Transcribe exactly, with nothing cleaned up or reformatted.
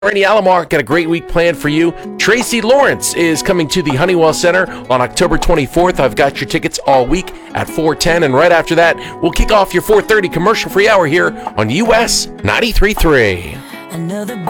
Randy Alomar got a great week planned for you. Tracy Lawrence is coming to the Honeywell Center on October twenty-fourth. I've got your tickets all week at four ten, and right after that, we'll kick off your four thirty commercial-free hour here on U S ninety-three point three. Another